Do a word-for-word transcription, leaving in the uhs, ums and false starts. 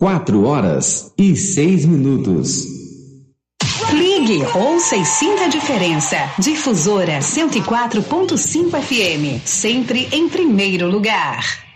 Quatro horas e seis minutos. Ligue, ouça e sinta a diferença. Difusora cento e quatro ponto cinco F M, sempre em primeiro lugar.